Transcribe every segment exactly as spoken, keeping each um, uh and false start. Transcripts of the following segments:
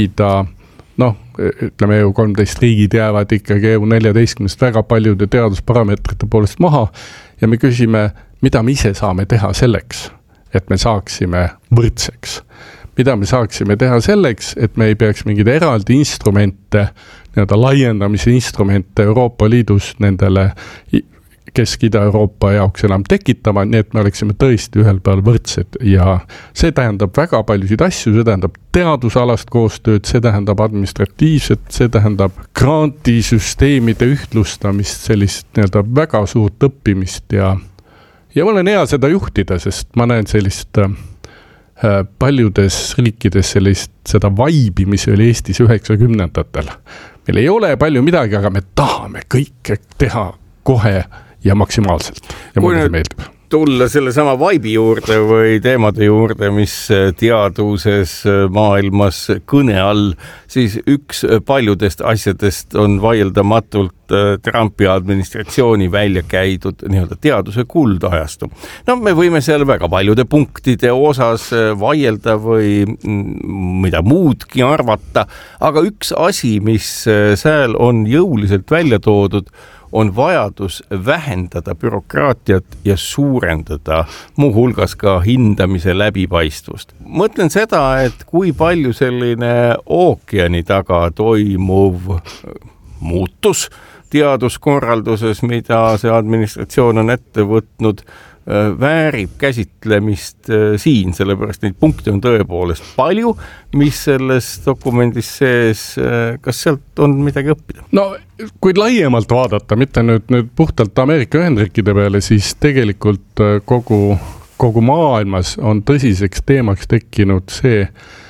noh, ütleme E U kolmteist riigid jäävad ikkagi E U neljateistkümnest väga paljude teadusparameetrite poolest maha ja me küsime, mida me ise saame teha selleks, et me saaksime võrdseks. Mida me saaksime teha selleks, et me ei peaks mingid eraldi instrumente, nii-öelda laiendamise instrumente Euroopa Liidus nendele Kesk-Ida-Euroopa jaoks enam tekitama, nii et me oleksime tõesti ühel peal võrdsed ja see tähendab väga paljusid asju, see tähendab teadusalast koostööd, see tähendab administratiivset, see tähendab grantisüsteemide ühtlustamist, sellist nii-öelda väga suurt õppimist ja, ja mul on hea seda juhtida, sest ma näen sellist äh, paljudes riikides sellist seda vaibi, mis oli Eestis üheksakümnendatel. Meil ei ole palju midagi, aga me tahame kõike teha kohe ja maksimaalselt. Ja mulle see meeldib. Tulla selle sama vaibi juurde või teemade juurde, mis teaduses maailmas kõne all, siis üks paljudest asjadest on vaieldamatult Trumpi administratsiooni välja käidud nii-öelda teaduse kuldajastu. No me võime seal väga paljude punktide osas vaielda või mida muudki arvata, aga üks asi, mis seal on jõuliselt välja toodud, on vajadus vähendada bürokraatiat ja suurendada muuhulgas ka hindamise läbipaistvust. Mõtlen seda, et kui palju selline ookeani taga toimuv muutus teaduskorralduses, mida see administratsioon on ette võtnud, väärib käsitlemist siin, sellepärast neid punkte on tõepoolest palju, mis selles dokumendis sees, kas sealt on midagi õppida? No, kui laiemalt vaadata, mitte nüüd, nüüd puhtalt Ameerika Ühendriikide peale, siis tegelikult kogu, kogu maailmas on tõsiseks teemaks tekkinud see,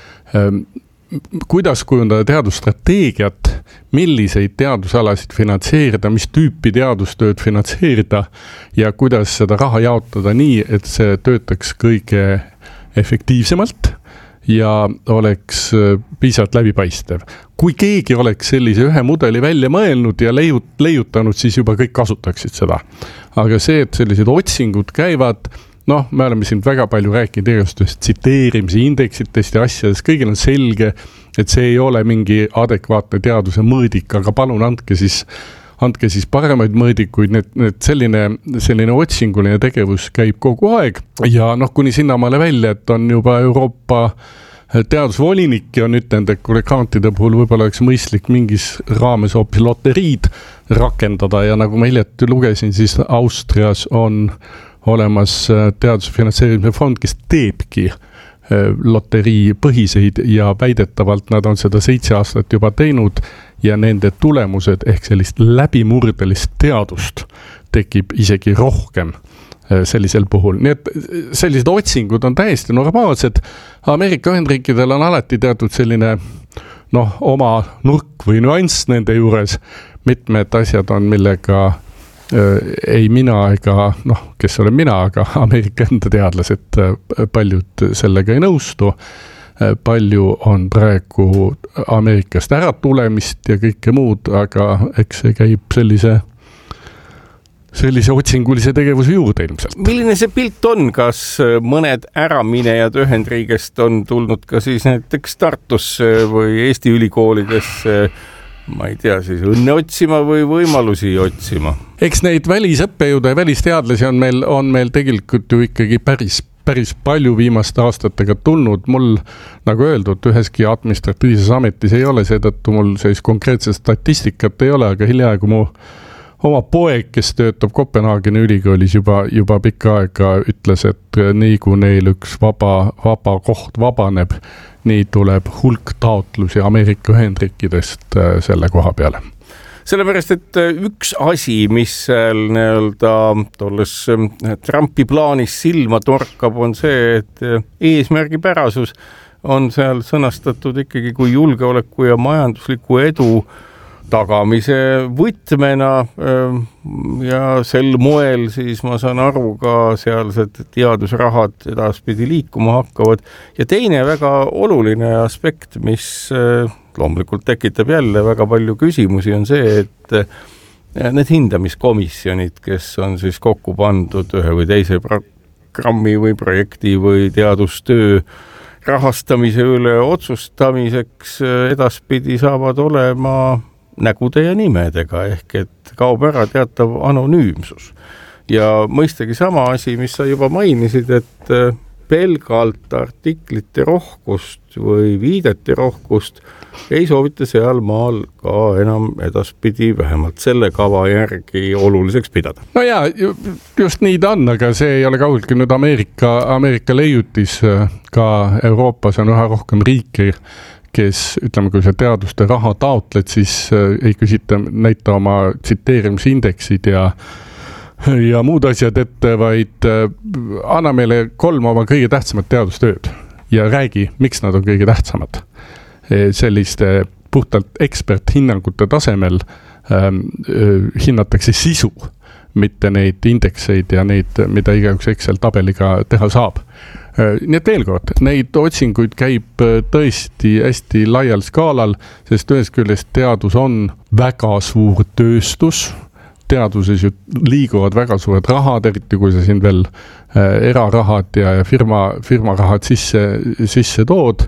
kuidas kujundada teadusstrateegiat, milliseid teadusalasid finantseerida, mis tüüpi teadustööd finantseerida ja kuidas seda raha jaotada nii, et see töötaks kõige efektiivsemalt ja oleks piisavalt läbipaistev. Kui keegi oleks sellise ühe mudeli välja mõelnud ja leiut, leiutanud, siis juba kõik kasutaksid seda. Aga see, et sellised otsingud käivad, noh, me oleme siin väga palju rääkinud igasugustest tsiteerimise indeksitest ja asjadest, kõigil on selge, et see ei ole mingi adekvaatne teaduse mõõdik, aga palun andke siis, andke siis paremaid mõõdikuid, need, need selline, selline otsinguline tegevus käib kogu aeg ja noh, kuni sinnamaale välja, et on juba Euroopa teadusvolinik ja nüüd nende grantide puhul võib-olla oleks mõistlik mingis raames hoopis loteriid rakendada ja nagu ma hiljuti lugesin, siis Austrias on olemas teaduse finantseerimise fond, kes teebki loterii põhiseid ja väidetavalt nad on seda seitse aastat juba teinud ja nende tulemused ehk sellist läbimurdelist teadust tekib isegi rohkem sellisel puhul. Nii et sellised otsingud on täiesti normaalsed. Ameerika Ühendriikidel on alati teatud selline noh, oma nurk või nüanss nende juures. Mitmed asjad on, millega ei mina ega, noh, kes olen mina, aga Ameerika enda teadlased paljud sellega ei nõustu. Palju on praegu Ameerikast ära tulemist ja kõike muud, aga eks see käib sellise, sellise otsingulise tegevuse juurde ilmselt. Milline see pilt on? Kas mõned äraminejad Ühendriigest on tulnud ka siis näiteks Tartusse või Eesti ülikoolidesse, ma ei tea, siis õnne otsima või võimalusi otsima? Eks neid välisõppejõude ja välisteadlasi on meil, on meil tegelikult ju ikkagi päris, päris palju viimaste aastatega tulnud. Mul, nagu öeldud, üheski administratiivses ametis ei ole, seetõttu mul sellist konkreetset statistikat ei ole, aga hiljaaegu mu oma poeg, kes töötab Kopenhaageni ülikoolis juba, juba pikka aega, ütles, et nii kui neil üks vaba, vaba koht vabaneb, nii tuleb hulk taotlusi Ameerika Ühendriikidest selle koha peale. Sellepärast, et üks asi, mis seal nii-öelda tolles Trumpi plaanis silma torkab, on see, et eesmärgipärasus on seal sõnastatud ikkagi kui julgeoleku ja majandusliku edu tagamise võtmena ja sel moel siis ma saan aru ka sealsed teadusrahad edaspidi liikuma hakkavad. Ja teine väga oluline aspekt, mis loomulikult tekitab jälle väga palju küsimusi, on see, et need hindamiskomisjonid, kes on siis kokku pandud ühe või teise programmi või projekti või teadustöö rahastamise üle otsustamiseks edaspidi saavad olema nägude ja nimedega, ehk et kaob ära teatav anonüümsus. Ja mõistagi sama asi, mis sa juba mainisid, et pelgalt artiklite rohkust või viidete rohkust ei soovita seal maal ka enam edaspidi vähemalt selle kava järgi oluliseks pidada. No jaa, just nii ta on, aga see ei ole kaugelt nüüd Ameerika, Ameerika leiutis. Ka Euroopas on üha rohkem riiki, kes, ütleme, kui sa teaduste raha taotled, siis ei küsita näita oma tsiteerimisindeksid ja ja muud asjad ette, vaid anna meile kolm oma kõige tähtsamat teadustööd ja räägi, miks nad on kõige tähtsamad. Selliste puhtalt eksperthinnangute tasemel ähm, hinnatakse sisu, mitte neid indekseid ja neid, mida igaüks Excel tabeliga teha saab. Nii et veel kord, neid otsinguid käib tõesti hästi laial skaalal, sest ühest küljest teadus on väga suur tööstus, teaduses ju liiguvad väga suured rahad, eriti kui sa siin veel erarahad ja firma, firma rahad sisse, sisse tood.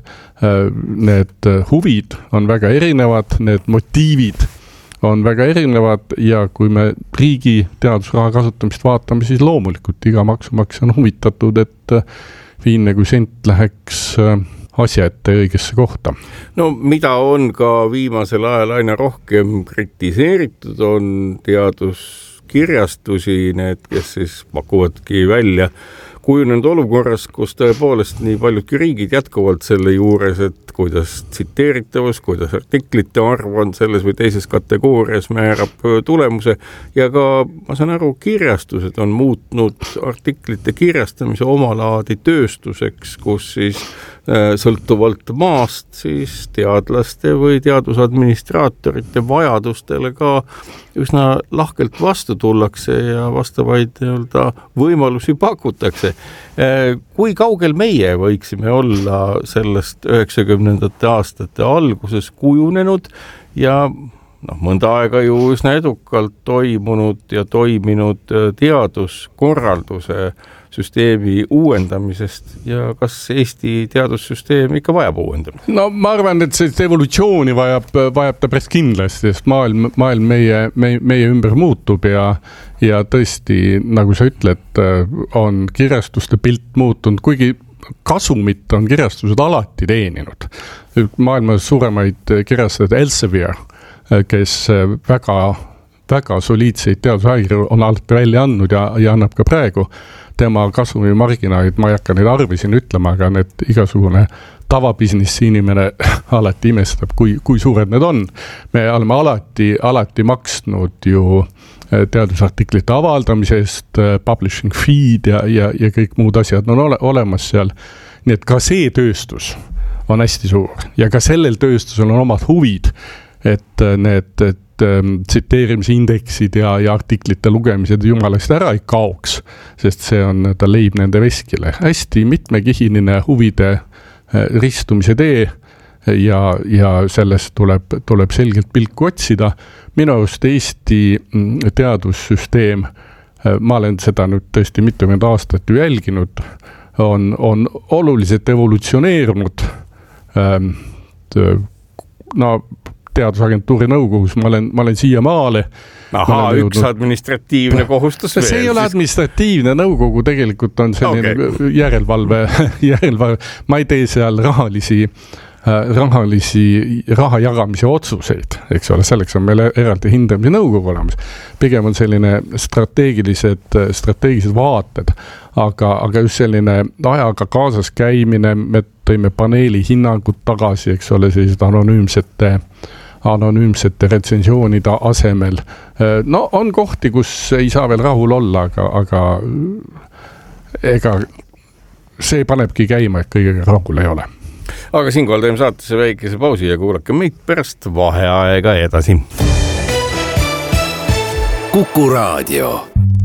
Need huvid on väga erinevad, need motiivid on väga erinevad ja kui me riigi teadusraha kasutamist vaatame, siis loomulikult iga maksumaksja on huvitatud, et viimne kui sent läheks asja ette õigesse kohta. No mida on ka viimasel ajal aina rohkem kritiseeritud, on teaduskirjastusi, need, kes siis pakuvadki välja kujunenud olukorras, kus tõepoolest nii paljudki riigid jätkuvalt selle juures, et kuidas tsiteeritavus, kuidas artiklite arv on selles või teises kategoorias määrab tulemuse ja ka, ma saan aru, kirjastused on muutnud artiklite kirjastamise omalaadi tööstuseks, kus siis sõltuvalt maast siis teadlaste või teadusadministraatorite vajadustele ka üsna lahkelt vastu tullakse ja vastavaid nii-öelda võimalusi pakutakse. Kui kaugel meie võiksime olla sellest üheksakümnendate aastate alguses kujunenud ja noh, mõnda aega ju üsna edukalt toimunud ja toiminud teaduskorralduse süsteemi uuendamisest ja kas Eesti teadussüsteem ikka vajab uuendamist? No ma arvan, et sellist evolutsiooni vajab, vajab ta päris kindlasti, sest maailm, maailm meie, meie, meie ümber muutub ja, ja tõesti, nagu sa ütled, on kirjastuste pilt muutunud, kuigi kasumit on kirjastused alati teeninud. Maailma suuremaid kirjastajad Elsevier, kes väga, väga soliidseid teadusajakirju on alati välja andnud ja, ja annab ka praegu. Tema kasumi marginaalid, ma ei hakka neid arvisin ütlema, aga need igasugune tavabusinessi inimene alati imestab, kui, kui suured need on. Me oleme alati, alati maksnud ju teadusartiklite avaldamisest, publishing feed ja, ja, ja kõik muud asjad on ole, olemas seal. Nii et ka see tööstus on hästi suur ja ka sellel tööstusel on omad huvid, et need et tsiteerimisindeksid ja, ja artiklite lugemised jumalast ära ei kaoks, sest see on, ta leib nende veskile. Hästi mitmekihiline huvide ristumise tee ja, ja sellest tuleb, tuleb selgelt pilku otsida. Minu arust Eesti teadussüsteem, ma olen seda nüüd tõesti mitukümmend aastat ju jälginud, on, on oluliselt evolutsioneerunud. No teadusagentuuri nõukogus, ma olen, ma olen siia maale. Aha, üks jõudnud... administratiivne kohustus veel. See ei ole administratiivne nõukogu, tegelikult on selline okay. järelevalve, järelevalve. Ma ei tee seal rahalisi, rahalisi raha jagamise otsuseid, eks ole, selleks on meil eraldi hindamise nõukogu olemas. Pigem on selline strateegilised, strateegilised vaated, aga, aga just selline ajaga kaasas käimine, me tõime paneeli hinnangud tagasi, eks ole, sellised anonüümsete anonüümsete retsensioonide asemel. No on kohti, kus ei saa veel rahul olla, aga, aga ega see panebki käima, et kõigega rahul ei ole. Aga siinkohal teeme saatesse väikese pausi ja kuulake meid pärast vaheaega edasi. Kuku Raadio.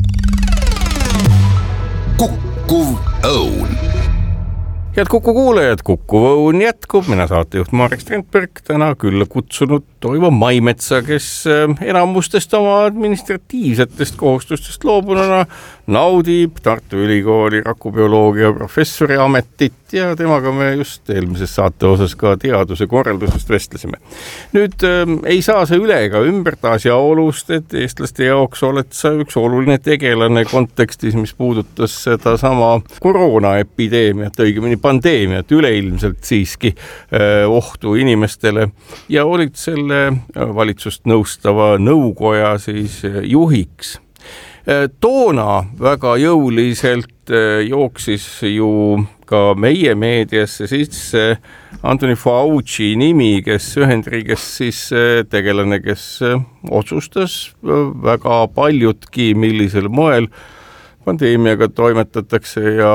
Kukkuv õun. Head Kuku kuulajad, Kuku õun jätkub, mina saatejuht Marek Strandberg, täna külla kutsunud Toivo Maimetsa, kes enamustest oma administratiivsetest kohustustest loobununa naudib Tartu Ülikooli rakubioloogia professori ametit ja temaga me just eelmises saate osas ka teaduse korraldusest vestlesime. Nüüd äh, ei saa see üle ega ümbert asjaolust, et eestlaste jaoks oled sa üks oluline tegelane kontekstis, mis puudutas seda sama koroonaepideemiat, õigemini pandeemiat, üleilmselt siiski äh, ohtu inimestele ja olid selle valitsust nõustava nõukoja siis juhiks. Toona väga jõuliselt jooksis ju ka meie meediasse sisse Anthony Fauci nimi, kes Ühendriigis siis tegelane, kes otsustas väga paljutki, millisel moel pandeemiaga toimetatakse ja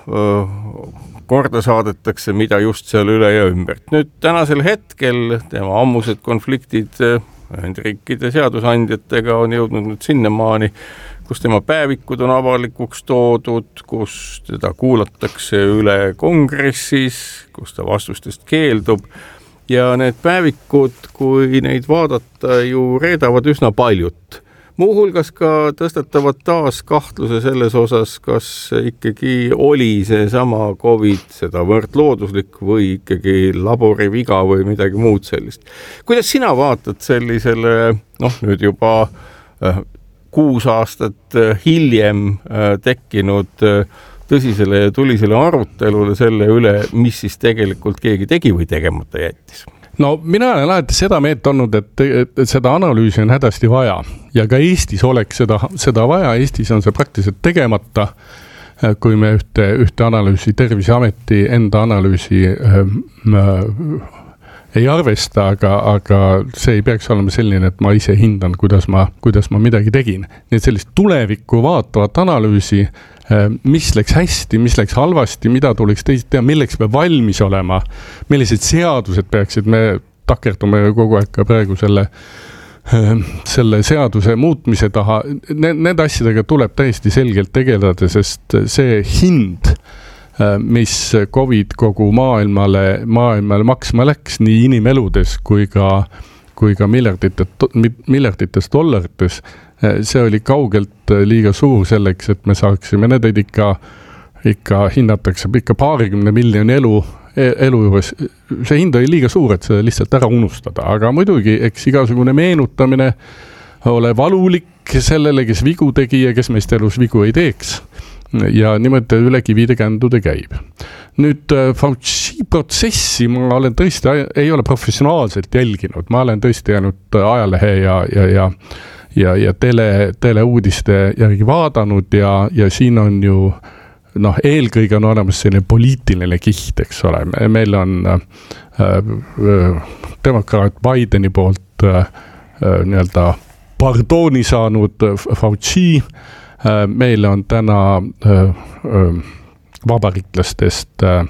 korda saadetakse, mida just seal üle ja ümbert. Nüüd tänasel hetkel tema ammused konfliktid Ühendriikide seadusandjatega on jõudnud nüüd sinnamaani, kus tema päevikud on avalikuks toodud, kus teda kuulatakse üle kongressis, kus ta vastustest keeldub ja need päevikud, kui neid vaadata, ju reedavad üsna paljut. Muuhulgas ka tõstatavad taas kahtluse selles osas, kas ikkagi oli see sama COVID sedavõrd looduslik või ikkagi laboriviga või midagi muud sellist. Kuidas sina vaatad sellisele, noh nüüd juba äh, kuus aastat hiljem äh, tekkinud äh, tõsisele ja tulisele arutelule selle üle, mis siis tegelikult keegi tegi või tegemata jättis? No mina olen alati seda meelt olnud, et, et seda analüüsi on hädasti vaja ja ka Eestis oleks seda, seda vaja. Eestis on see praktiliselt tegemata, kui me ühte, ühte analüüsi, Terviseameti enda analüüsi äh, ei arvesta, aga, aga see ei peaks olema selline, et ma ise hindan, kuidas ma, kuidas ma midagi tegin. Nii et sellist tulevikku vaatavat analüüsi, mis läks hästi, mis läks halvasti, mida tuleks teist teha, milleks me valmis olema, millised seadused peaksid, me takerdume kogu aeg ka praegu selle, selle seaduse muutmise taha. Need asjadega tuleb täiesti selgelt tegeleda, sest see hind, mis COVID kogu maailmale, maailmale maksma läks nii inimeludes kui ka, kui ka miljardites, miljardites dollarites, see oli kaugelt liiga suur selleks, et me saaksime need ikka, ikka hinnatakse ikka paarikümne miljoni elu, elu juures. See hind oli liiga suur, et see lihtsalt ära unustada, aga muidugi eks igasugune meenutamine ole valulik sellele, kes vigu tegi ja kes meist elus vigu ei teeks. Ja niimoodi üle kivide kändude käib. Nüüd Fauci protsessi ma olen tõesti, ei ole professionaalselt jälginud, ma olen tõesti jäänud ajalehe ja, ja, ja, ja, ja tele, teleuudiste järgi vaadanud ja, ja siin on ju, noh, eelkõige on olemas selline poliitiline kiht, eks ole. Meil on äh, demokraat Bideni poolt äh, nii-öelda pardoni saanud Fauci. Meil on täna äh, äh, vabariiklastest äh,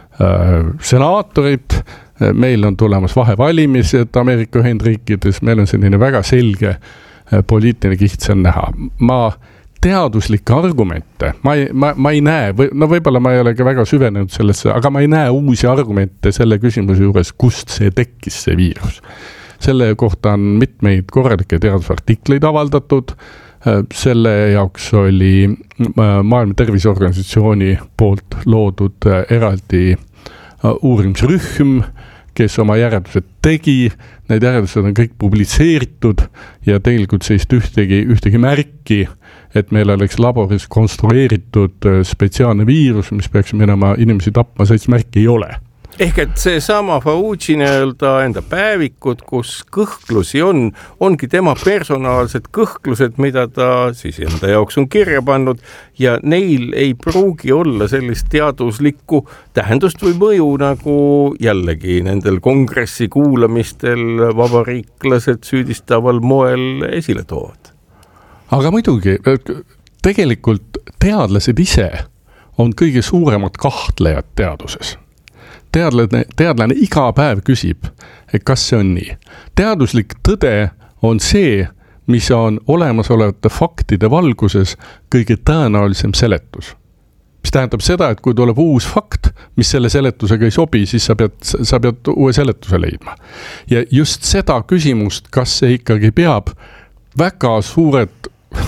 senaatorid, meil on tulemas vahevalimised Ameerika Ühendriikides, meil on selline väga selge äh, poliitiline kiht seal näha. Ma teaduslikke argumente, ma ei, ma, ma ei näe, või, no võib-olla ma ei ole ka väga süvenenud sellesse, aga ma ei näe uusi argumente selle küsimuse juures, kust see tekkis see viirus. Selle kohta on mitmeid korralikke teadusartikleid avaldatud. Selle jaoks oli Maailma Terviseorganisatsiooni poolt loodud eraldi uurimisrühm, kes oma järeldused tegi. Need järeldused on kõik publitseeritud ja tegelikult seist ühtegi, ühtegi märki, et meil oleks laboris konstrueeritud spetsiaalne viirus, mis peaks minema inimesi tapma, sellist märki ei ole. Ehk et see sama Fauci nii-öelda enda päevikud, kus kõhklusi on, ongi tema personaalsed kõhklused, mida ta siis enda jaoks on kirja pannud ja neil ei pruugi olla sellist teaduslikku tähendust või mõju, nagu jällegi nendel kongressi kuulamistel vabariiklased süüdistaval moel esile toovad. Aga muidugi, tegelikult teadlased ise on kõige suuremad kahtlejad teaduses. Teadlane, teadlane iga päev küsib, et kas see on nii. Teaduslik tõde on see, mis on olemasolevate faktide valguses kõige tõenäolisem seletus. Mis tähendab seda, et kui tuleb uus fakt, mis selle seletusega ei sobi, siis sa pead, sa pead uue seletuse leidma. Ja just seda küsimust, kas see ikkagi peab väga suured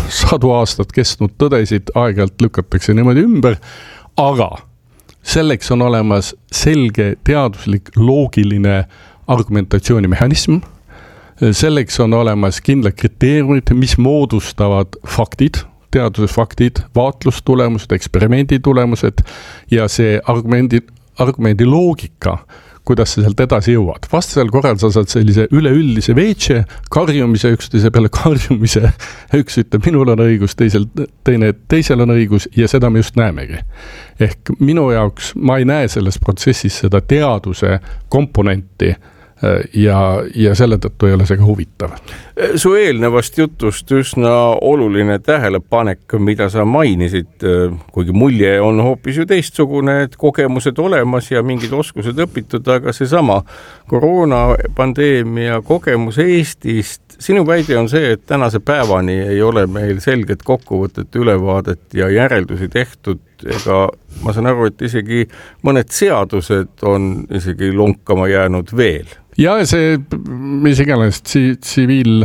sadu aastat kestnud tõdesid aeg-ajalt lükatakse niimoodi ümber, aga selleks on olemas selge teaduslik loogiline argumentatsioonimehhanism, selleks on olemas kindlad kriteeriumid, mis moodustavad faktid, teaduses faktid, vaatlustulemused, eksperimendi tulemused ja see argumendi, argumendi loogika, kuidas sa sealt edasi jõuad. Vastasel korral sa saad sellise üleüldise veetse, karjumise, üksteise peale karjumise, üks ütleb, minul on õigus, teisel, teine, teisel on õigus ja seda me just näemegi. Ehk minu jaoks ma ei näe selles protsessis seda teaduse komponenti ja, ja selle tõttu ei ole see ka huvitav. Su eelnevast jutust üsna oluline tähelepanek, mida sa mainisid, kuigi mulje on hoopis ju teistsugune, et kogemused olemas ja mingid oskused õpitud, aga seesama koroonapandeemia kogemus Eestist, sinu väide on see, et tänase päevani ei ole meil selget kokkuvõtet, ülevaadet ja järeldusi tehtud, ega ma saan aru, et isegi mõned seadused on isegi lonkama jäänud veel. Ja see, mis iganes tsiviil,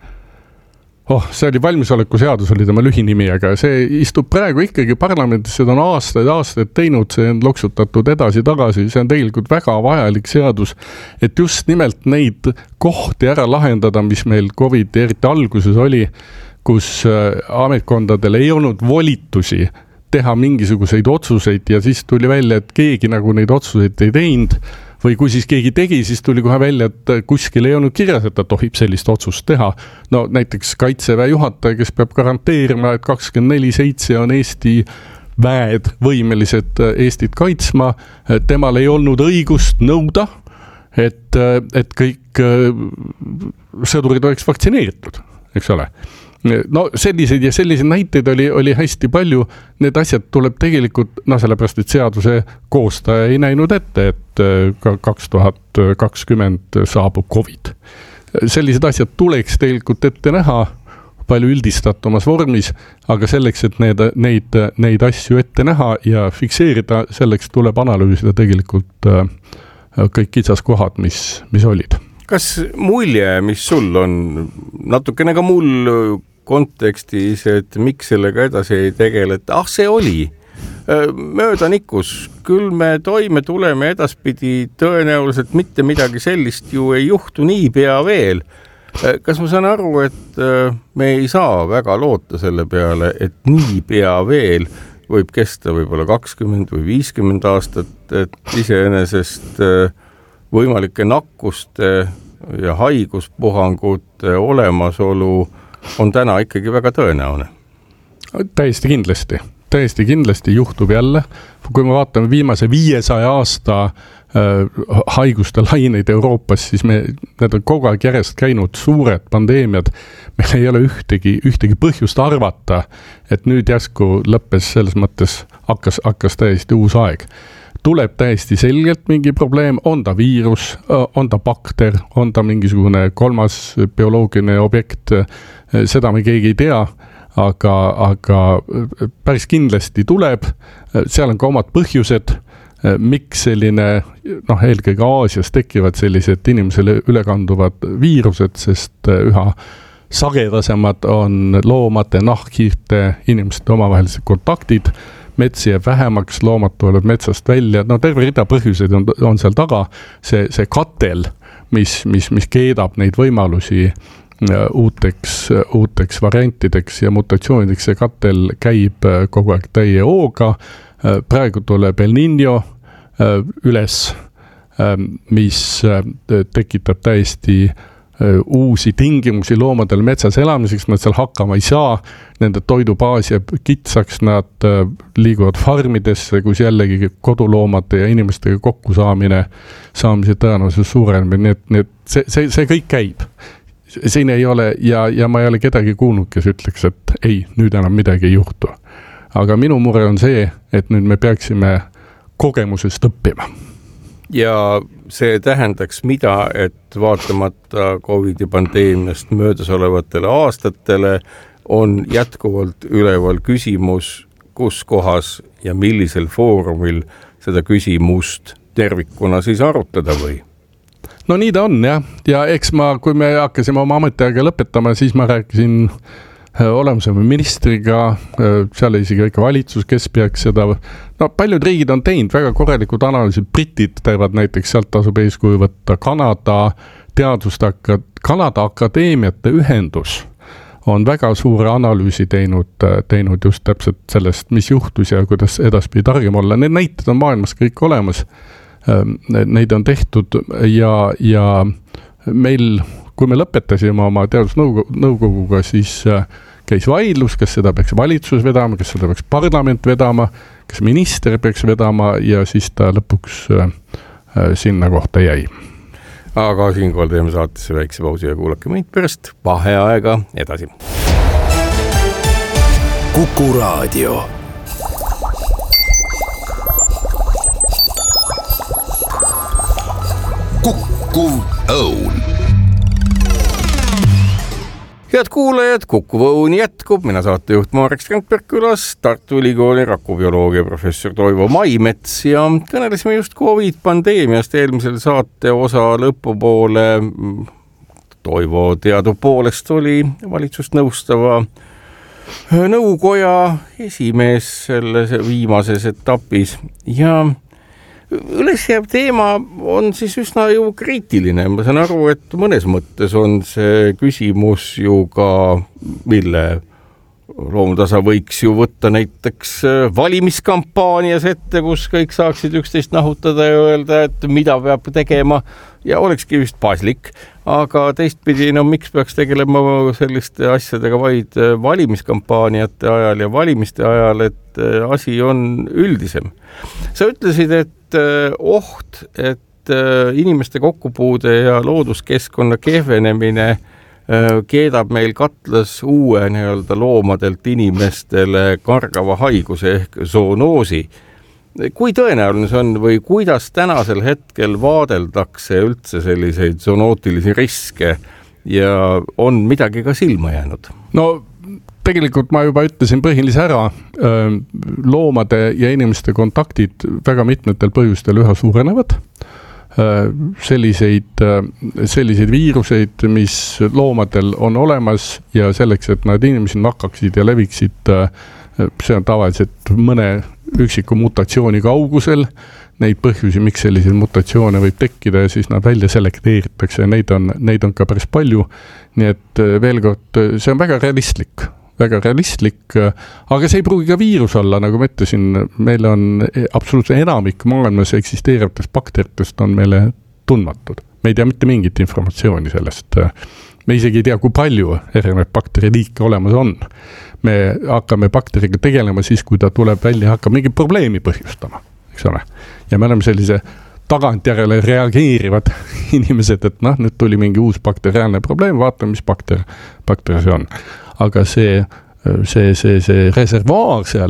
oh, see oli valmisoleku seadus, oli tema lühinimi, aga see istub praegu ikkagi parlamendis, seda on aastaid, aastaid teinud, see on loksutatud edasi-tagasi, see on tegelikult väga vajalik seadus, et just nimelt neid kohti ära lahendada, mis meil COVID eriti alguses oli, kus ametkondadel ei olnud volitusi teha mingisuguseid otsuseid ja siis tuli välja, et keegi nagu neid otsuseid ei teinud, või kui siis keegi tegi, siis tuli kohe välja, et kuskil ei olnud kirjas, et ta tohib sellist otsust teha. No näiteks Kaitseväe juhataja, kes peab garanteerima, et kakskümmend neli seitse on Eesti väed võimelised Eestit kaitsma. Temal ei olnud õigust nõuda, et, et kõik sõdurid oleks vaktsineeritud, eks ole. No selliseid ja selliseid näiteid oli, oli hästi palju, need asjad tuleb tegelikult, no sellepärast, et seaduse koostaja ei näinud ette, et ka kaks tuhat kakskümmend saabub COVID. Sellised asjad tuleks tegelikult ette näha palju üldistatumas vormis, aga selleks, et need, neid, neid asju ette näha ja fikseerida, selleks tuleb analüüsida tegelikult kõik kitsaskohad, mis, mis olid. Kas mulje, mis sul on, natukene ka mul kontekstis, et miks sellega edasi ei tegele, et ah, see oli möödanikus, küll me toime tuleme edaspidi, tõenäoliselt mitte midagi sellist ju ei juhtu nii pea veel. Kas ma saan aru, et me ei saa väga loota selle peale, et nii pea veel võib kesta võib-olla kakskümmend või viiskümmend aastat, et iseenesest võimalike nakkuste ja haiguspuhangute olemasolu on täna ikkagi väga tõenäone. Täiesti kindlasti. Täiesti kindlasti juhtub jälle. Kui me vaatame viimase viiesaja aasta äh, haiguste laineid Euroopas, siis me, need on kogu aeg järjest käinud suured pandeemiad. Meil ei ole ühtegi, ühtegi põhjust arvata, et nüüd järsku lõppes selles mõttes hakkas, hakkas täiesti uus aeg. Tuleb täiesti selgelt mingi probleem, on ta viirus, on ta bakter, on ta mingisugune kolmas bioloogiline objekt, seda me keegi ei tea, aga, aga päris kindlasti tuleb, seal on ka omad põhjused, miks selline, noh, eelkõige Aasias tekivad sellised inimesele ülekanduvad viirused, sest üha sagedasemad on loomade, nahkhiirte, inimeste omavahelised kontaktid, metsi jääb vähemaks, loomad tulevad metsast välja, no terve rida põhjuseid on, on seal taga, see, see katel, mis, mis, mis keedab neid võimalusi uuteks, uuteks variantideks ja mutatsioonideks, see katel käib kogu aeg täie hooga, praegu tuleb El Niño üles, mis tekitab täiesti uusi tingimusi loomadel metsas elamiseks, nad seal hakkama ei saa, nende toidubaas jääb kitsaks, nad liiguvad farmidesse, kus jällegi koduloomade ja inimestega kokku saamine, saamise tõenäoliselt suureneb, nii et, nii et see, see, see kõik käib. Siin ei ole, ja, ja ma ei ole kedagi kuulnud, kes ütleks, et ei, nüüd enam midagi ei juhtu. Aga minu mure on see, et nüüd me peaksime kogemusest õppima. Ja see tähendaks mida, et vaatamata COVID pandeemiast möödas olevatele aastatele on jätkuvalt üleval küsimus, kus kohas ja millisel foorumil seda küsimust tervikuna siis arutada või? No nii ta on, jah. Ja eks ma, kui me hakkasime oma ametiaega lõpetama, siis ma rääkisin oleme ministriga, seal isegi ikka valitsus, kes peaks seda, no paljud riigid on teinud väga korralikud analüüsid, britid teevad näiteks, sealt tasub eeskuju võtta Kanada teaduste, Kanada akadeemiate ühendus on väga suure analüüsi teinud, teinud just täpselt sellest, mis juhtus ja kuidas edaspidi targem olla. Need näited on maailmas kõik olemas, neid on tehtud ja, ja meil, kui me lõpetasime oma teadusnõukoguga, siis käis vaidlus, kas seda peaks valitsus vedama, kas seda peaks parlament vedama, kas minister peaks vedama ja siis ta lõpuks sinna kohta jäi. Aga siinkohal teeme saatesse väikse pausi ja kuulake meid pärast vaheaega edasi. Kuku Raadio. Kukkuv Õun. Head kuulajad, Kukkuv Õun jätkub. Mina saatejuht Marek Strandberg külas, Tartu Ülikooli rakubioloogia professor Toivo Maimets ja kõnelesime just COVID-pandeemiast eelmisel saate osa lõpupoole. Toivo teadupoolest oli valitsust nõustava nõukoja esimees selles viimases etapis ja ülesjääv teema on siis üsna ju kriitiline. Ma saan aru, et mõnes mõttes on see küsimus ju ka, mille loomutasa võiks ju võtta näiteks valimiskampaanias ette, kus kõik saaksid üksteist nahutada ja öelda, et mida peab tegema ja olekski vist paslik. Aga teistpidi, no miks peaks tegelema selliste asjadega vaid valimiskampaaniate ajal ja valimiste ajal, et asi on üldisem. Sa ütlesid, et oht, et inimeste kokkupuude ja looduskeskkonna kehvenemine keedab meil katlas uue nii-öelda loomadelt inimestele kargava haiguse ehk zoonoosi. Kui tõenäoline see on või kuidas tänasel hetkel vaadeldakse üldse selliseid zoonootilisi riske ja on midagi ka silma jäänud? No tegelikult ma juba ütlesin põhilise ära, loomade ja inimeste kontaktid väga mitmetel põhjustel üha suurenevad. Selliseid, selliseid viiruseid, mis loomadel on olemas ja selleks, et nad inimesi nakaksid ja leviksid, see on tavaliselt mõne üksiku mutatsiooni kaugusel. Neid põhjusi, miks selliseid mutatsioone võib tekkida ja siis nad välja selekteeritakse ja neid on, neid on ka päris palju. Nii et veel kord, see on väga realistlik. väga realistlik, aga see ei pruugi ka viirus olla, nagu ma ütlesin, meil on absoluutselt enamik maailmas eksisteerivatest bakteritest on meile tundmatud. Me ei tea mitte mingit informatsiooni sellest. Me isegi ei tea, kui palju erinevaid bakteriliike olemas on. Me hakkame bakteriga tegelema siis, kui ta tuleb välja ja hakkab mingi probleemi põhjustama, eks ole. Ja me oleme sellise tagantjärele reageerivad inimesed, et noh, nüüd tuli mingi uus bakteriaalne probleem, vaatame, mis bakter, bakter see on. Aga see, see, see, see reservaar seal,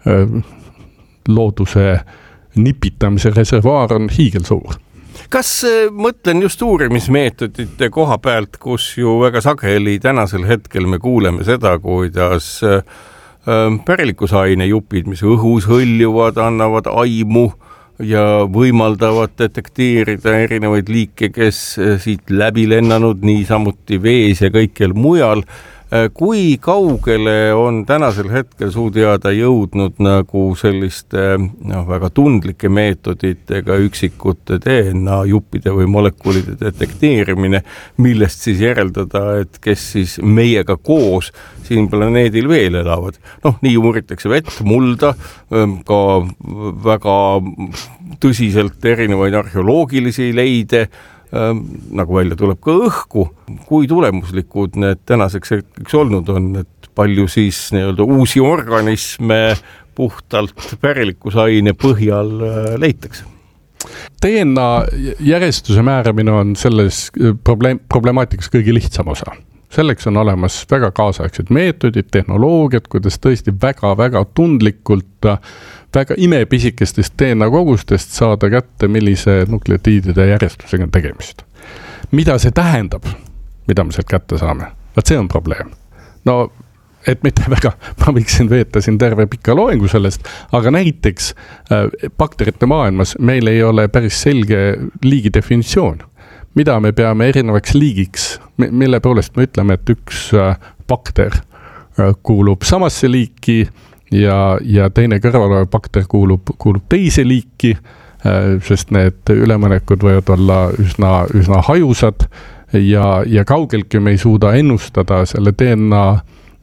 looduse nipitamise reservaar on hiigelsuur. Kas mõtlen just uurimismeetodite koha pealt, kus ju väga sageli tänasel hetkel me kuuleme seda, kuidas pärilikkusaine jupid, mis õhus hõljuvad, annavad aimu ja võimaldavad detekteerida erinevaid liike, kes siit läbi lennanud, nii samuti vees ja kõikjal mujal. Kui kaugele on tänasel hetkel suu teada jõudnud nagu selliste no, väga tundlike meetoditega üksikute D N A juppide või molekulide detekteerimine, millest siis järeldada, et kes siis meiega koos siin planeedil veel elavad. Noh, nii uuritakse vett, mulda, ka väga tõsiselt erinevaid arheoloogilisi leide, nagu välja tuleb ka õhku. Kui tulemuslikud need tänaseks hetkeks olnud on, et palju siis nii-öelda uusi organisme puhtalt pärilikkusaine põhjal leitakse? D N A järjestuse määramine on selles probleem, problemaatikas kõige lihtsam osa. Selleks on olemas väga kaasaegsed meetodid, tehnoloogiad, kuidas tõesti väga-väga tundlikult, väga imepisikestest D N A kogustest saada kätte, millise nukleotiidide järjestusega on tegemist. Mida see tähendab, mida me sealt kätte saame? Vaat see on probleem. No, et mitte väga, ma võiksin veeta siin terve pika loengu sellest, aga näiteks bakterite maailmas meil ei ole päris selge liigi definitsioon. Mida me peame erinevaks liigiks, mille poolest me ütleme, et üks bakter kuulub samasse liiki ja, ja teine kõrvalolev bakter kuulub, kuulub teise liiki, sest need üleminekud võivad olla üsna, üsna hajusad ja, ja kaugeltki me ei suuda ennustada selle D N A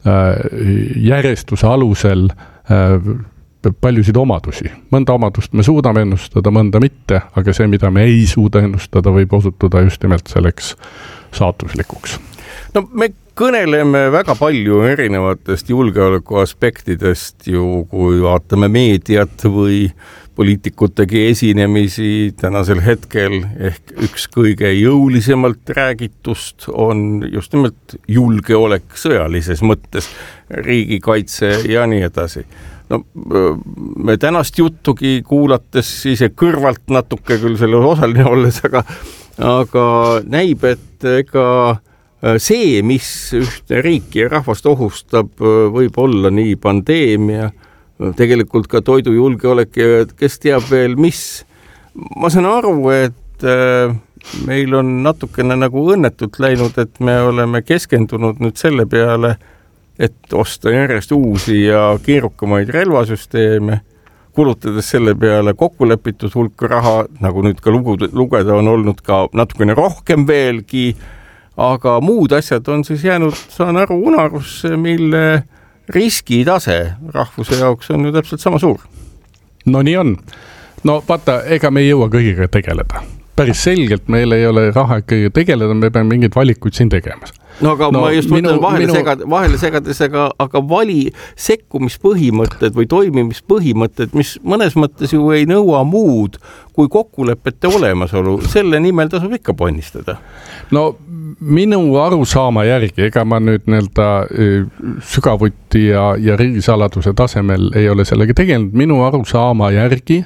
järjestuse alusel paljusid omadusi. Mõnda omadust me suudame ennustada, mõnda mitte, aga see, mida me ei suuda ennustada, võib osutuda just nimelt selleks saatuslikuks. No me kõneleme väga palju erinevatest julgeoleku aspektidest ju, kui vaatame meediat või poliitikutegi esinemisi tänasel hetkel, ehk üks kõige jõulisemalt räägitust on just nimelt julgeolek sõjalises mõttes, riigikaitse ja nii edasi. No, me tänast juttugi kuulates ise kõrvalt natuke küll selle osaline olles, aga, aga näib, et ega see, mis ühte riiki ja rahvast ohustab, võib olla nii pandeemia, tegelikult ka toidujulgeolek ja kes teab veel mis. Ma saan aru, et meil on natukene nagu õnnetult läinud, et me oleme keskendunud nüüd selle peale, et osta järjest uusi ja keerukamaid relvasüsteeme, kulutades selle peale kokkulepitud hulk raha, nagu nüüd ka lugeda on olnud ka natukene rohkem veelgi, aga muud asjad on siis jäänud, saan aru, unarusse, mille riskitase rahvuse jaoks on ju täpselt sama suur. No nii on. No vaata, ega me ei jõua kõigiga tegeleda. Päris selgelt meil ei ole raha kõigiga tegeleda, me peame mingid valikuid siin tegemas. No aga no, ma just minu, mõtlen vahele, minu... segad, vahele segades, aga, aga vali sekkumispõhimõtted või toimimispõhimõtted, mis mõnes mõttes ju ei nõua muud kui kokkulepete olemasolu, selle nimel tasub ikka ponnistada. No minu arusaama järgi, ega ma nüüd nii-öelda sügavuti ja, ja riigisaladuse tasemel ei ole sellega tegelenud, minu arusaama järgi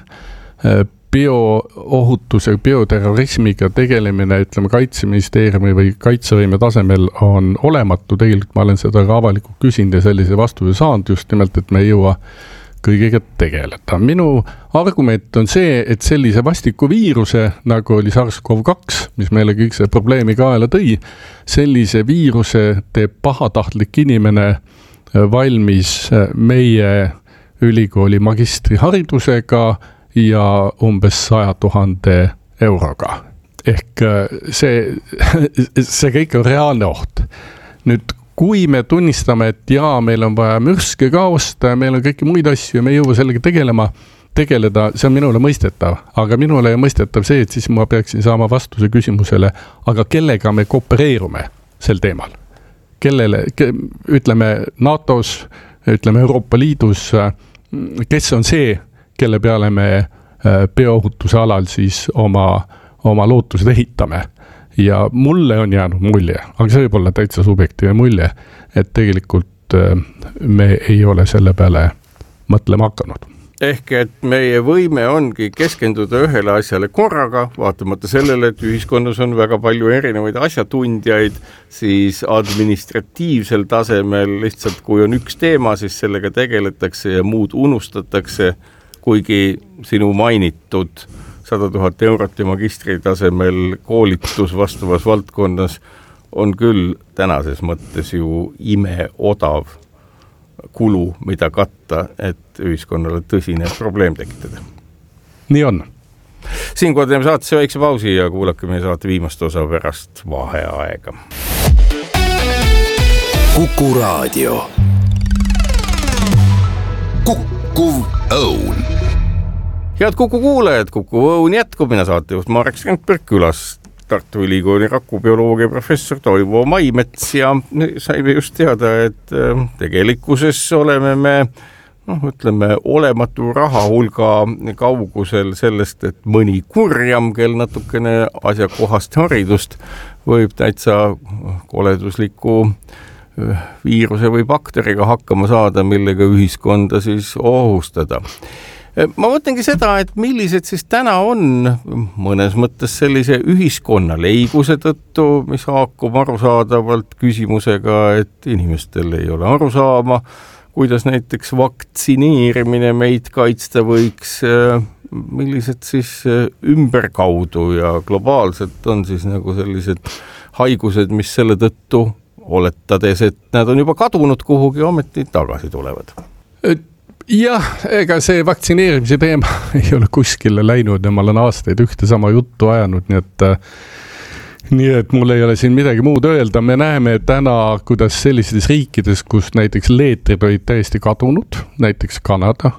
bioohutuse, bioterrorismiga tegelemine, ütleme Kaitseministeeriumi või kaitsevõime tasemel on olematu. Tegelikult ma olen seda ka avalikult küsinud ja sellise vastuse saanud just nimelt, et me ei jõua kõigega tegeleda. Minu argument on see, et sellise vastiku viiruse, nagu oli SARS-CoV kaks, mis meile kõik see probleemi kaela tõi, sellise viiruse teeb pahatahtlik inimene valmis meie ülikooli magistriharidusega ja umbes saja tuhande euroga. Ehk see, see kõik on reaalne oht. Nüüd, kui me tunnistame, et jaa, meil on vaja mürske ka osta ja meil on kõiki muid asju ja me ei jõua sellega tegelema, tegeleda, see on minule mõistetav. Aga minule on mõistetav see, et siis ma peaksin saama vastuse küsimusele, aga kellega me koopereerume sel teemal? Kellele, ütleme NATOs, ütleme Euroopa Liidus, kes on see, kelle peale me bioohutuse alal siis oma, oma lootused ehitame. Ja mulle on jäänud mulje, aga see võib olla täitsa subjektiivne mulje, et tegelikult me ei ole selle peale mõtlema hakanud. Ehk et meie võime ongi keskenduda ühele asjale korraga, vaatamata sellele, et ühiskonnas on väga palju erinevaid asjatundjaid, siis administratiivsel tasemel lihtsalt kui on üks teema, siis sellega tegeletakse ja muud unustatakse, kuigi sinu mainitud sada tuhat eurot ja magistri tasemel koolitus vastavas valdkonnas on küll tänases mõttes ju ime odav kulu, mida katta, et ühiskonnale tõsine probleem tekitada. Nii on. Siinkohal teeme saatesse väikse pausi ja kuulake meie saate viimast osa pärast vaheaega. Kuku Raadio. Kuku Õun. Head Kuku kuulajad, Kuku Õun jätkub, mina saatejuht Marek Strandberg, külas Tartu Ülikooli rakubioloogia professor Toivo Maimets ja saime just teada, et tegelikkuses oleme me, noh, ütleme, olematu raha hulga kaugusel sellest, et mõni kurjam, kel natukene asjakohast haridust võib täitsa koledusliku viiruse või bakteriga hakkama saada, millega ühiskonda siis ohustada. Ma mõtlengi seda, et millised siis täna on mõnes mõttes sellise ühiskonna leiguse tõttu, mis haakub arusaadavalt küsimusega, et inimestel ei ole arusaama, kuidas näiteks vaktsineerimine meid kaitsta võiks, millised siis ümberkaudu ja globaalselt on siis nagu sellised haigused, mis selle tõttu oletades, et nad on juba kadunud kuhugi, ometi tagasi tulevad. Jah, ega see vaktsineerimise teema ei ole kuskile läinud ja ma olen aastaid ühte sama juttu ajanud, nii et nii et mul ei ole siin midagi muud öelda. Me näeme täna, kuidas sellistes riikides, kus näiteks leetrid olid täiesti kadunud, näiteks Kanada,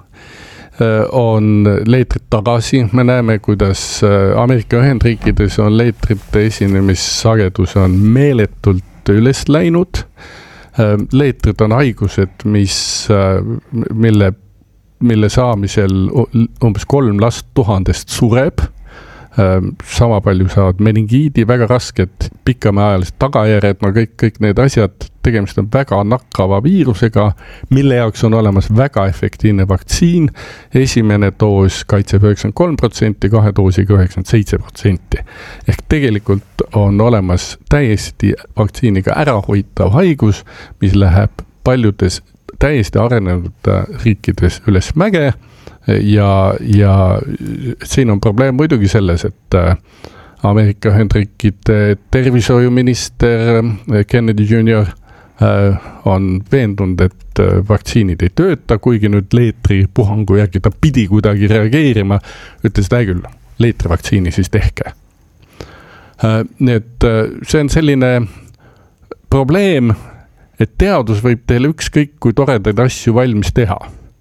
on leetrid tagasi. Me näeme, kuidas Ameerika Ühendriikides on leetrite esinemissagedus on meeletult üles läinud. Leetrid on haigused, mis, mille, mille saamisel umbes kolm last tuhandest sureb. Sama palju saavad meningiidi, väga rasked pikamaajalised tagajärjed, no kõik, kõik need asjad, tegemist on väga nakkava viirusega, mille jaoks on olemas väga efektiivne vaktsiin. Esimene doos kaitseb üheksakümmend kolm protsenti, kahe doosiga üheksakümmend seitse protsenti. Ehk tegelikult on olemas täiesti vaktsiiniga ärahoitav haigus, mis läheb paljudes täiesti arenenud riikides üles mäge. Ja, ja siin on probleem muidugi selles, et Ameerika Ühendriikide tervishoiuminister Kennedy junior on veendunud, et vaktsiinid ei tööta, kuigi nüüd leetri puhangu järgi ta pidi kuidagi reageerima, ütles ta küll, leetri vaktsiini siis tehke. Nii et see on selline probleem, et teadus võib teile ükskõik kui toredaid asju valmis teha,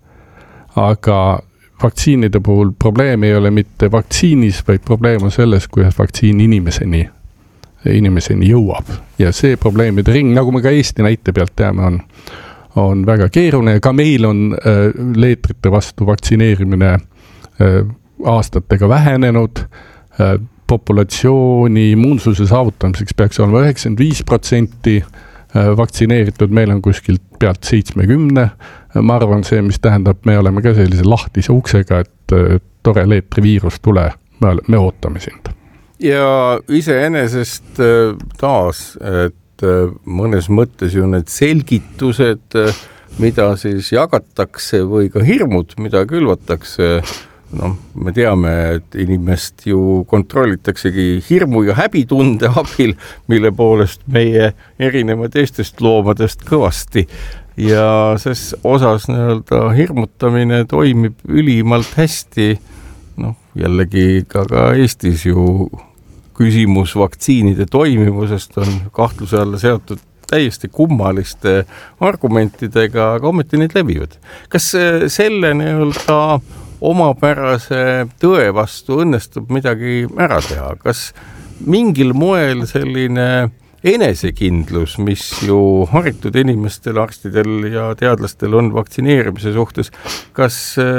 aga vaktsiinide puhul probleem ei ole mitte vaktsiinis, vaid probleem on selles, kuidas vaktsiin inimeseni, inimeseni jõuab. Ja see probleemide ring, nagu me ka Eesti näite pealt teame, on, on väga keeruline. Ka meil on äh, leetrite vastu vaktsineerimine äh, aastatega vähenenud. Äh, populatsiooni immuunsuse saavutamiseks peaks olema üheksakümmend viis protsenti vaktsineeritud, meil on kuskilt pealt seitsekümmend. Ma arvan see, mis tähendab, me oleme ka sellise lahtise uksega, et tore leetriviirus tule, me ootame sind. Ja iseenesest taas, et mõnes mõttes ju need selgitused, mida siis jagatakse või ka hirmud, mida külvatakse, no, me teame, et inimest ju kontrollitaksegi hirmu ja häbitunde abil, mille poolest meie erineva teistest loomadest kõvasti. Ja ses osas nii-öelda hirmutamine toimib ülimalt hästi. No, jällegi ka, ka Eestis ju küsimus vaktsiinide toimivusest on kahtluse alla seotud täiesti kummaliste argumentidega, aga ometi need levivad. Kas selle nii-öelda omapärase tõe vastu õnnestub midagi ära teha? Kas mingil moel selline enesekindlus, mis ju haritud inimestel, arstidel ja teadlastel on vaktsineerimise suhtes, kas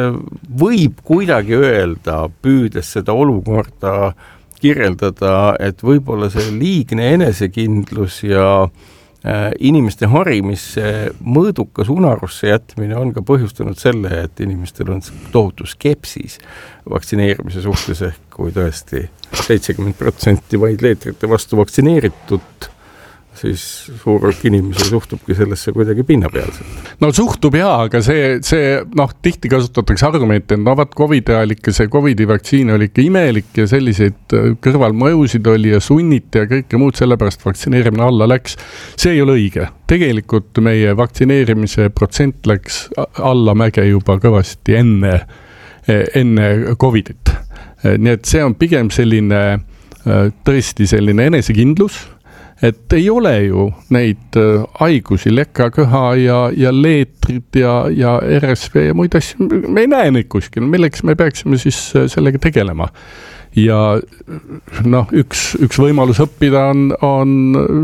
võib kuidagi öelda, püüdes seda olukorda kirjeldada, et võib-olla see liigne enesekindlus ja inimeste harimisse mõõdukas unarusse jätmine on ka põhjustanud selle, et inimestel on tohutu skepsis vaktsineerimise suhtes, ehk kui tõesti seitsekümmend protsenti vaid leetrite vastu vaktsineeritud, siis suur inimesi suhtubki sellesse kuidagi pinnapealselt. No suhtub jaa, aga see, see noh, tihti kasutatakse argumente, et no vaat COVID ajal ikka see COVIDi vaktsiin oli ikka imelik ja selliseid kõrvalmõjusid oli ja sunniti ja kõike muud, sellepärast vaktsineerimine alla läks. See ei ole õige. Tegelikult meie vaktsineerimise protsent läks alla mäge juba kõvasti enne, enne COVIDit. Nii et see on pigem selline tõesti selline enesekindlus, et ei ole ju neid haigusi, lekaköha ja, ja leetrid ja, ja R S V ja muid asju, me ei näe neid kuskil, milleks me peaksime siis sellega tegelema. Ja noh, üks, üks võimalus õppida on, on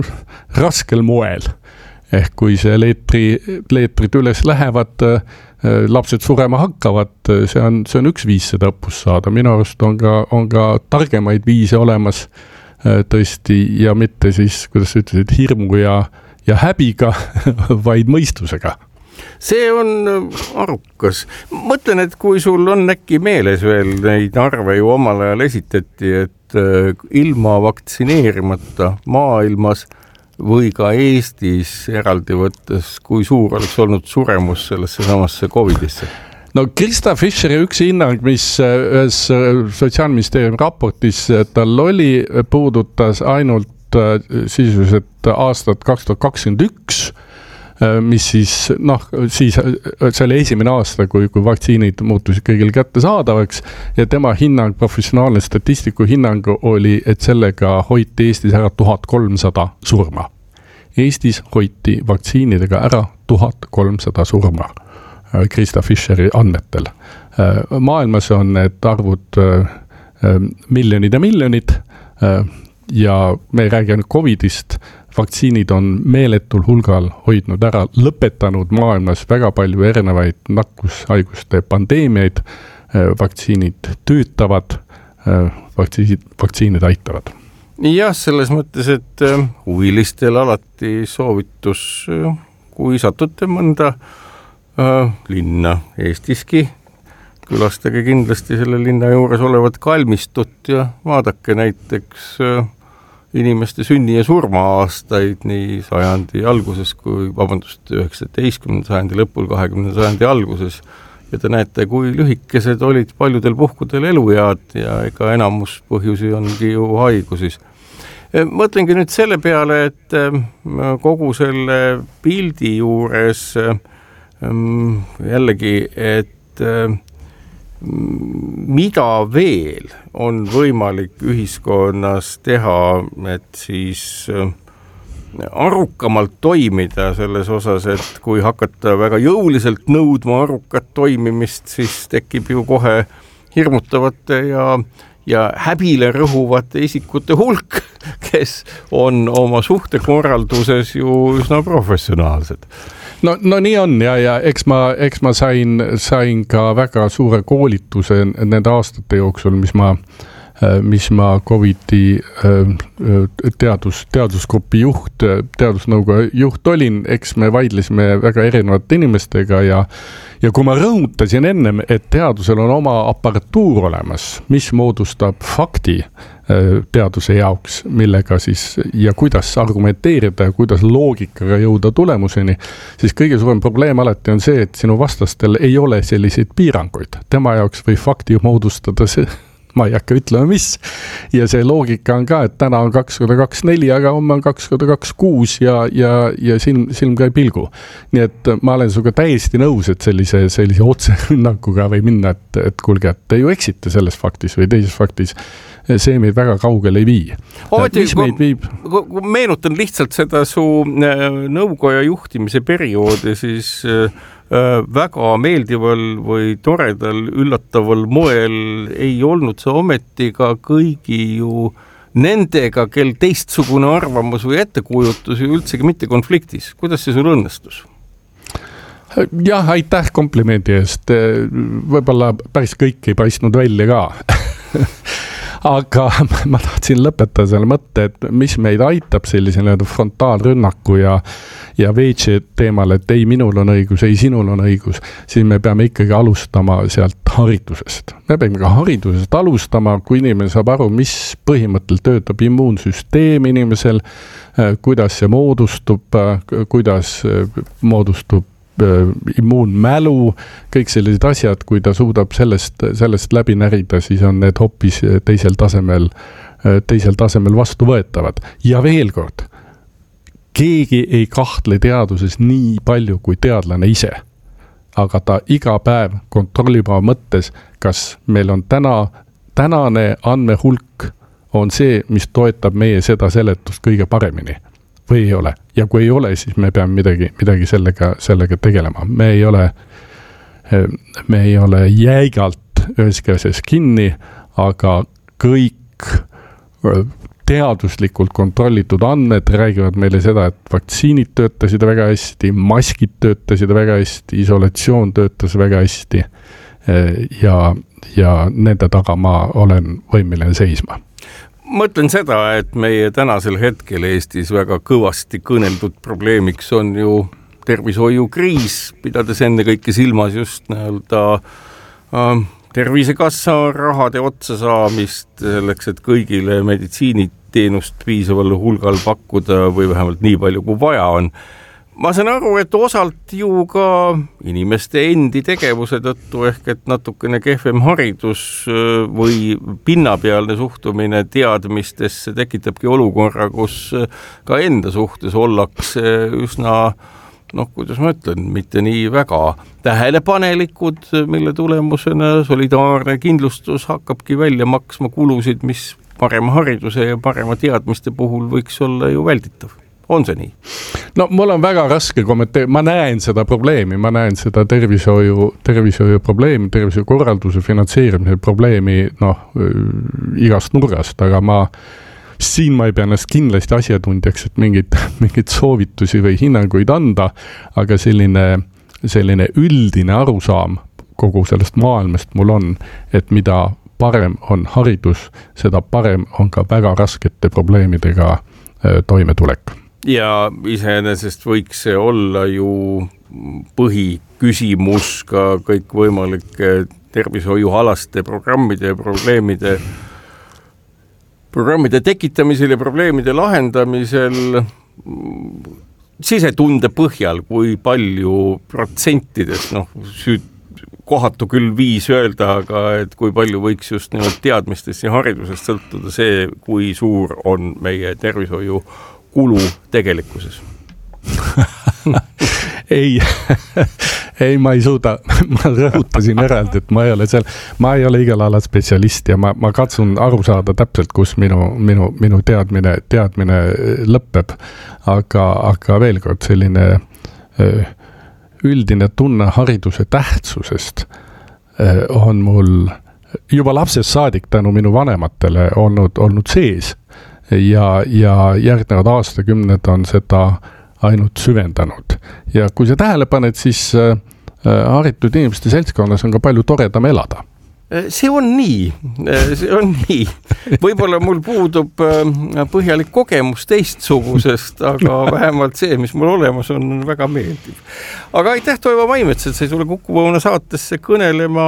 raskel moel. Ehk kui see leetri, leetrid üles lähevad, lapsed surema hakkavad, see on, see on üks viis seda õppust saada. Minu arust on ka, on ka targemaid viise olemas tõesti ja mitte siis, kuidas sa ütlesid, hirmu ja, ja häbiga, vaid mõistusega. See on arukas. Mõtlen, et kui sul on äkki meeles veel neid arve ju omal ajal esitati, et ilma vaktsineerimata maailmas või ka Eestis eraldi võttes, kui suur oleks olnud suremus sellesse samasse COVIDisse? No Krista Fischeri üks hinnang, mis ühes Sotsiaalministeeriumi raportis tal oli, puudutas ainult sisuliselt aastat kaks tuhat kakskümmend üks, mis siis, noh, siis see oli esimene aasta, kui, kui vaktsiinid muutusid kõigil kättesaadavaks ja tema hinnang, professionaalne statistiku hinnang oli, et sellega hoiti Eestis ära tuhat kolmsada surma. Eestis hoiti vaktsiinidega ära tuhat kolmsada surma Krista Fischeri andmetel. Maailmas on need arvud miljonid ja miljonid ja me ei räägi ainult Covidist, vaktsiinid on meeletul hulgal hoidnud ära, lõpetanud maailmas väga palju erinevaid nakkushaiguste pandeemiaid, vaktsiinid töötavad, vaktsiinid, vaktsiinid aitavad. Jah, selles mõttes, et huvilistel alati soovitus, kui satute mõnda linna Eestiski, külastage kindlasti selle linna juures olevat kalmistut ja vaadake näiteks inimeste sünni- ja surma-aastaid nii sajandi alguses kui, vabandust, üheksateistkümnenda sajandi lõpul, kahekümnenda sajandi alguses. Ja te näete, kui lühikesed olid paljudel puhkudel eluead ja ega enamus põhjusi ongi ju haigusis. Mõtlengi nüüd selle peale, et kogu selle pildi juures jällegi, et mida veel on võimalik ühiskonnas teha, et siis arukamalt toimida selles osas, et kui hakata väga jõuliselt nõudma arukat toimimist, siis tekib ju kohe hirmutavate ja, ja häbile rõhuvate isikute hulk, kes on oma suhtekorralduses ju üsna professionaalsed. No, no nii on ja, ja eks ma, eks ma sain, sain ka väga suure koolituse nende aastate jooksul, mis ma, mis ma Covidi teadus, teadusgrupi juht, teadusnõukogu juht olin, eks me vaidlesime väga erinevate inimestega ja, ja kui ma rõhutasin ennem, et teadusel on oma aparatuur olemas, mis moodustab fakti teaduse jaoks, millega siis ja kuidas argumenteerida ja kuidas loogikaga jõuda tulemuseni, siis kõige suurem probleem alati on see, et sinu vastastel ei ole selliseid piiranguid. Tema jaoks või fakti moodustada see, ma ei hakka ütlema mis, ja see loogika on ka, et täna on kaks korda kaks neli, aga homme on kaks korda kaks kuus ja, ja, ja silm, silm ka ei pilgu. Nii et ma olen suga täiesti nõus, et sellise, sellise otserünnakuga või minna, et, et kulge, et te ju eksite selles faktis või teises faktis, see meid väga kaugele ei vii. Ometi, mis meid viib? Kui, kui meenutan lihtsalt seda su nõukoja juhtimise perioodi, siis väga meeldival või toredal, üllataval moel ei olnud see ometi ka kõigi ju nendega, kel teistsugune arvamus või ettekujutus ju üldsegi mitte konfliktis. Kuidas see sul õnnestus? Jah, aitäh komplimendi eest. Võib-olla päris kõik ei paistnud välja ka. Aga ma tahtsin lõpetada selle mõtte, et mis meid aitab sellise frontaalrünnaku ja, ja veetsi teemal, et ei minul on õigus, ei sinul on õigus, siis me peame ikkagi alustama sealt haridusest. Me peame ka haridusest alustama, kui inimene saab aru, mis põhimõttel töötab immuunsüsteem inimesel, kuidas see moodustub, kuidas moodustub immuunmälu, kõik sellised asjad, kui ta suudab sellest, sellest läbi närida, siis on need hoopis teisel tasemel, teisel tasemel vastu võetavad. Ja veel kord, keegi ei kahtle teaduses nii palju kui teadlane ise, aga ta iga päev kontrollib oma mõttes, kas meil on täna, tänane andmehulk on see, mis toetab meie seda seletust kõige paremini või ei ole. Ja kui ei ole, siis me peame midagi, midagi sellega, sellega tegelema. Me ei ole, me ei ole jäigalt ühes käses kinni, aga kõik teaduslikult kontrollitud andmed räägivad meile seda, et vaktsiinid töötasid väga hästi, maskid töötasid väga hästi, isolatsioon töötas väga hästi ja, ja nende taga ma olen võimeline seisma. Mõtlen seda, et meie tänasel hetkel Eestis väga kõvasti kõneldud probleemiks on ju tervishoiukriis, pidades enne kõike silmas just nii-öelda äh, tervisekassa rahade otsa saamist selleks, et kõigile meditsiiniteenust piisaval hulgal pakkuda või vähemalt nii palju kui vaja on. ma saan aru, et osalt ju ka inimeste endi tegevuse tõttu ehk et natukene kehvem haridus või pinnapealne suhtumine teadmistesse tekitabki olukorra, kus ka enda suhtes ollakse üsna, noh, kuidas ma ütlen, mitte nii väga tähelepanelikud, mille tulemusena solidaarne kindlustus hakkabki välja maksma kulusid, mis parema hariduse ja parema teadmiste puhul võiks olla ju välditav. On see nii? No mul on väga raske kommenteerida, ma näen seda probleemi, ma näen seda tervishoiu, tervishoiu probleemi, tervishoiu korralduse finantseerimise probleemi, noh, igast nurgast, aga ma siin ma ei pea ennast kindlasti asjatundjaks, et mingid, mingid soovitusi või hinnanguid anda, aga selline, selline üldine arusaam kogu sellest maailmast mul on, et mida parem on haridus, seda parem on ka väga raskete probleemidega toimetulek. Ja iseenesest võiks see olla ju põhiküsimus ka kõik võimalike tervishoiualaste programmide ja probleemide programmide tekitamisel ja probleemide lahendamisel sisetunde põhjal, kui palju protsentides, noh, süüd kohatu küll viis öelda, aga et kui palju võiks just nimelt teadmistest ja haridusest sõltuda see, kui suur on meie tervishoiu kulu tegelikkuses. ei, ei, ma ei suuda, ma rõhutasin eraldi, et ma ei ole seal, ma ei ole igal alal spetsialist ja ma, ma katsun aru saada täpselt, kus minu, minu, minu teadmine, teadmine lõpeb, aga, aga veel kord selline üldine tunne hariduse tähtsusest on mul juba lapsest saadik tänu minu vanematele olnud, olnud sees ja, ja järgnevad aastakümned on seda ainult süvendanud. Ja kui sa tähele paned, siis haritud inimeste seltskonnas on ka palju toredam elada. See on nii, see on nii. Võib-olla mul puudub põhjalik kogemus teistsugusest, aga vähemalt see, mis mul olemas on, on väga meeldiv. Aga aitäh, Toivo Maimets, et sai sulle Kuku Õuna saatesse kõnelema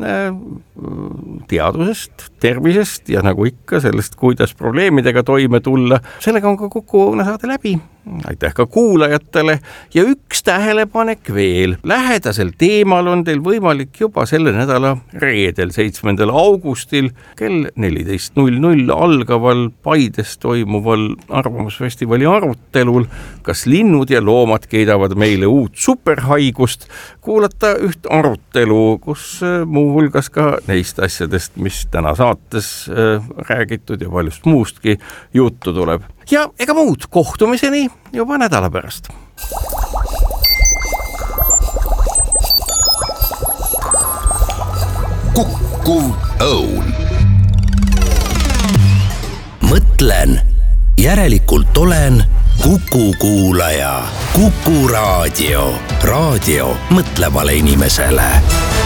teadusest, tervisest ja nagu ikka sellest, kuidas probleemidega toime tulla. Sellega on ka Kuku Õuna saade läbi. Aitäh ka kuulajatele ja üks tähelepanek veel. Lähedasel teemal on teil võimalik juba selle nädala reedel, seitsmendal augustil kell neliteist null null algaval Paides toimuval arvamusfestivali arutelul, kas linnud ja loomad keedavad meile uut superhaigust, kuulata üht arutelu, kus muuhulgas ka neist asjadest, mis täna saates räägitud ja paljust muustki juttu tuleb. Ja ega muud, kohtumiseni juba nädala pärast. Kuku Õun. Mõtlen, järelikult olen Kuku kuulaja. Kuku raadio. Raadio mõtlevale inimesele.